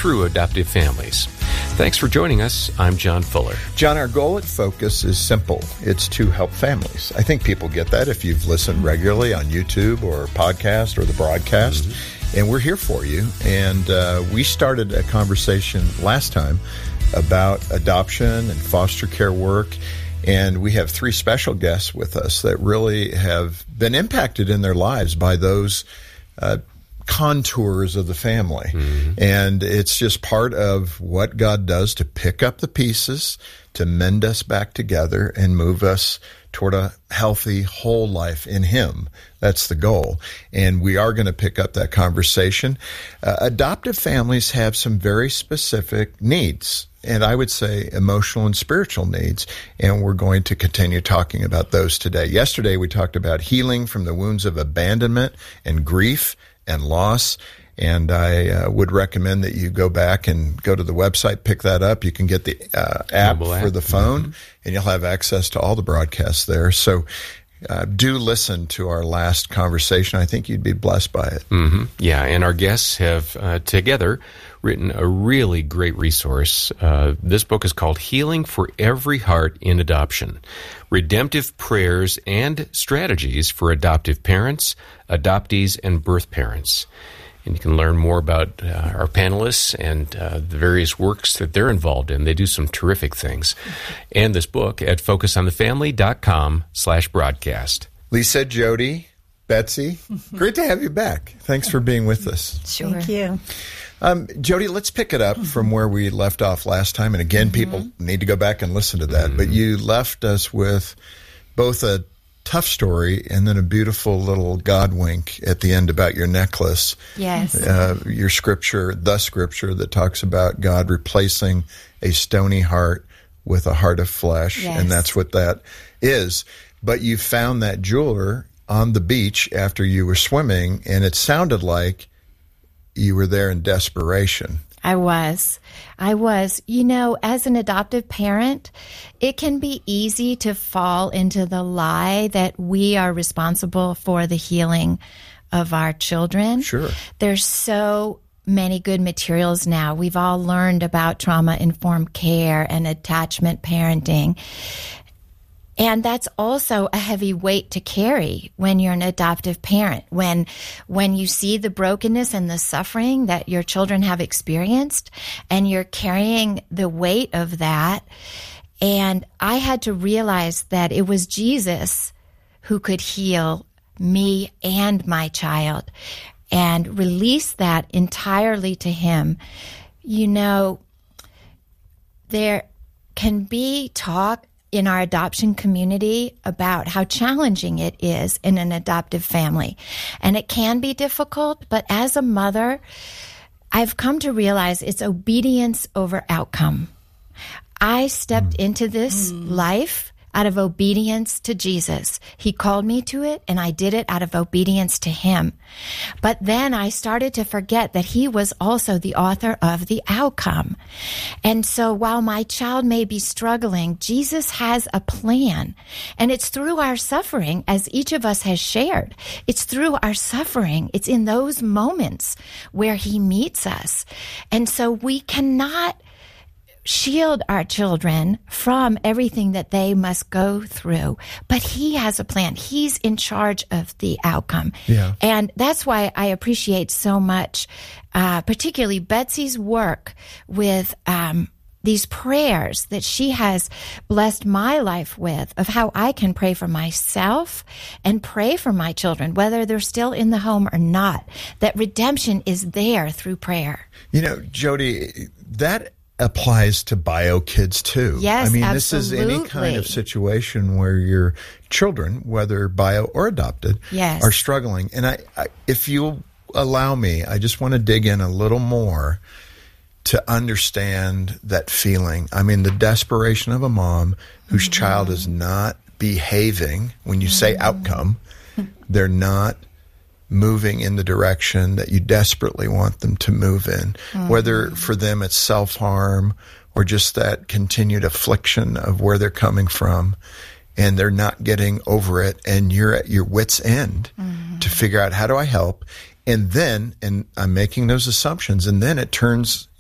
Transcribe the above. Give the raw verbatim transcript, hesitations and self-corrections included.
through adoptive families. Thanks for joining us. I'm John Fuller. John, our goal at Focus is simple. It's to help families. I think people get that if you've listened regularly on YouTube or podcast or the broadcast. Mm-hmm. And we're here for you. And uh, we started a conversation last time about adoption and foster care work. And we have three special guests with us that really have been impacted in their lives by those uh, contours of the family. Mm-hmm. And it's just part of what God does to pick up the pieces, to mend us back together and move us toward a healthy, whole life in Him. That's the goal. And we are going to pick up that conversation. Uh, adoptive families have some very specific needs, and I would say emotional and spiritual needs, and we're going to continue talking about those today. Yesterday, we talked about healing from the wounds of abandonment and grief and loss, and I uh, would recommend that you go back and go to the website, pick that up. You can get the uh, app Mobile for app. the phone, mm-hmm. and you'll have access to all the broadcasts there. So uh, do listen to our last conversation. I think you'd be blessed by it. Mm-hmm. Yeah, and our guests have uh, together written a really great resource. Uh, this book is called Healing for Every Heart in Adoption, Redemptive Prayers and Strategies for Adoptive Parents, Adoptees, and Birth Parents. And you can learn more about uh, our panelists and uh, the various works that they're involved in. They do some terrific things. And this book at focusonthefamily.com slash broadcast. Lisa, Jody, Betsy, great to have you back. Thanks for being with us. Sure. Thank you. Um, Jody, let's pick it up from where we left off last time. And again, mm-hmm. people need to go back and listen to that. Mm-hmm. But you left us with both a tough story and then a beautiful little God wink at the end about your necklace. Yes. Uh, your scripture, the scripture that talks about God replacing a stony heart with a heart of flesh. Yes. And that's what that is. But you found that jeweler on the beach after you were swimming, and it sounded like you were there in desperation. I was. I was. You know, as an adoptive parent, it can be easy to fall into the lie that we are responsible for the healing of our children. Sure. There's so many good materials now. We've all learned about trauma-informed care and attachment parenting. And that's also a heavy weight to carry when you're an adoptive parent. When when you see the brokenness and the suffering that your children have experienced, and you're carrying the weight of that. And I had to realize that it was Jesus who could heal me and my child and release that entirely to Him. You know, there can be talk in our adoption community about how challenging it is in an adoptive family. And it can be difficult, but as a mother, I've come to realize it's obedience over outcome. I stepped into this mm. life out of obedience to Jesus. He called me to it, and I did it out of obedience to Him. But then I started to forget that He was also the author of the outcome. And so while my child may be struggling, Jesus has a plan. And it's through our suffering, as each of us has shared. It's through our suffering. It's in those moments where He meets us. And so we cannot shield our children from everything that they must go through. But He has a plan. He's in charge of the outcome. Yeah. And that's why I appreciate so much, uh, particularly Betsy's work with um, these prayers that she has blessed my life with, of how I can pray for myself and pray for my children, whether they're still in the home or not, that redemption is there through prayer. You know, Jody, that applies to bio kids too. Yes, I mean, absolutely. This is any kind of situation where your children, whether bio or adopted, yes. are struggling. And I, I, if you allow me, I just want to dig in a little more to understand that feeling. I mean, the desperation of a mom whose mm-hmm. child is not behaving. When you mm-hmm. say outcome, they're not moving in the direction that you desperately want them to move in, mm-hmm. whether for them it's self-harm or just that continued affliction of where they're coming from, and they're not getting over it, and you're at your wit's end mm-hmm. to figure out, how do I help? And then, and I'm making those assumptions, and then it turns